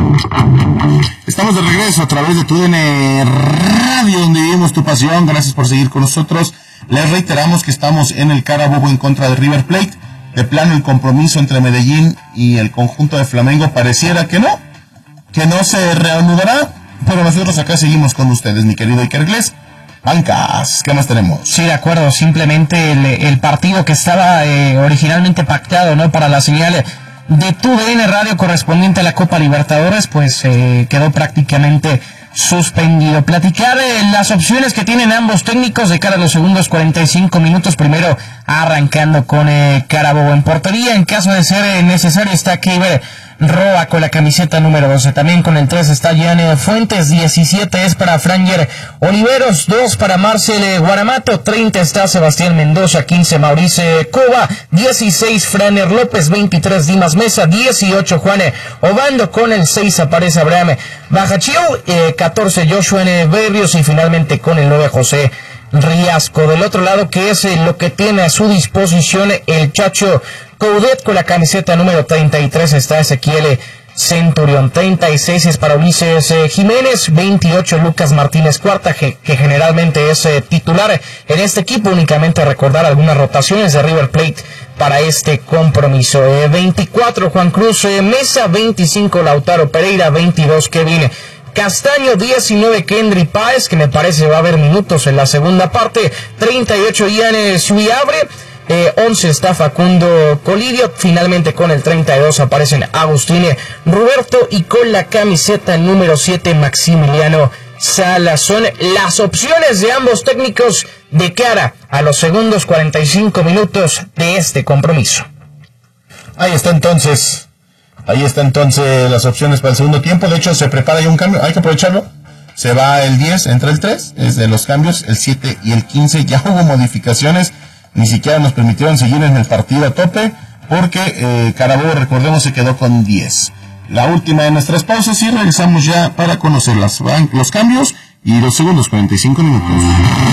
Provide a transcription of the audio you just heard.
Estamos de regreso a través de TUDN Radio, donde vivimos tu pasión. Gracias por seguir con nosotros. Les reiteramos que estamos en el Carabobo en contra de River Plate. De plano, el compromiso entre Medellín y el conjunto de Flamengo pareciera que no se reanudará, pero nosotros acá seguimos con ustedes, mi querido Iker Gles. Bancas, ¿qué más tenemos? Sí, de acuerdo, simplemente el partido que estaba originalmente pactado, ¿no?, para la señal de TUDN Radio correspondiente a la Copa Libertadores, pues quedó prácticamente suspendido. Platicar las opciones que tienen ambos técnicos de cara a los segundos 45 minutos, primero arrancando con Carabobo en portería. En caso de ser necesario está Keiber Roa con la camiseta número 12. También con el 3 está Gianni Fuentes, 17 es para Franger Oliveros, 2 para Marcel Guaramato, 30 está Sebastián Mendoza, 15 Mauricio Cova, 16 Franer López, 23 Dimas Mesa, 18 Juan Obando, con el 6 aparece Abraham Bajachil, 14 Joshua Berrios y finalmente con el 9 José Riasco. Del otro lado, que es lo que tiene a su disposición el Chacho Coudet con la camiseta número 33, está Ezequiel Centurión, 36 es para Ulises Jiménez, 28 Lucas Martínez Cuarta, que generalmente es titular en este equipo. Únicamente recordar algunas rotaciones de River Plate para este compromiso. 24 Juan Cruz Mesa, 25 Lautaro Pereira, 22 Kevin Castaño, 19 Kendry Páez, que me parece va a haber minutos en la segunda parte, 38 Ian Suiabre, 11 está Facundo Colidio, finalmente con el 32 aparecen Agustín Roberto y con la camiseta número 7 Maximiliano Salas. Son las opciones de ambos técnicos de cara a los segundos 45 minutos de este compromiso. Ahí está entonces las opciones para el segundo tiempo. De hecho, se prepara ya un cambio, hay que aprovecharlo. Se va el 10, entra el 3, es de los cambios, el 7 y el 15. Ya hubo modificaciones, ni siquiera nos permitieron seguir en el partido a tope, porque Carabobo, recordemos, se quedó con 10. La última de nuestras pausas y regresamos ya para conocer los cambios y los segundos 45 minutos.